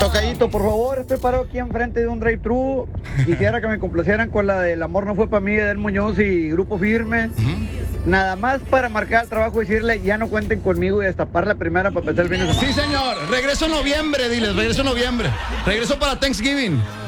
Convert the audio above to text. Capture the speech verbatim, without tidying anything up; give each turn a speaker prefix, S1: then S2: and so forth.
S1: Tocayito, por favor, estoy parado aquí enfrente de un drive-thru. Quisiera que me complacieran con la del Amor no fue para mí, de Del Muñoz y Grupo Firme. Uh-huh. Nada más para marcar el trabajo y decirle, ya no cuenten conmigo y destapar la primera para empezar el fin de semana.
S2: Sí, señor. Regreso en noviembre, diles, regreso en noviembre. Regreso para Thanksgiving.